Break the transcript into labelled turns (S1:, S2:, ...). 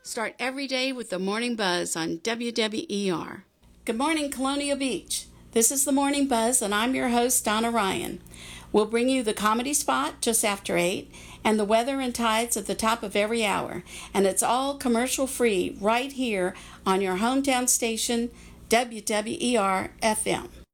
S1: Start every day with the Morning Buzz on WWER. Good morning, Colonial Beach. This is the Morning Buzz, and I'm your host, Donna Ryan. We'll bring you the comedy spot just after 8 and the weather and tides at the top of every hour. And it's all commercial-free right here on your hometown station, WWER FM.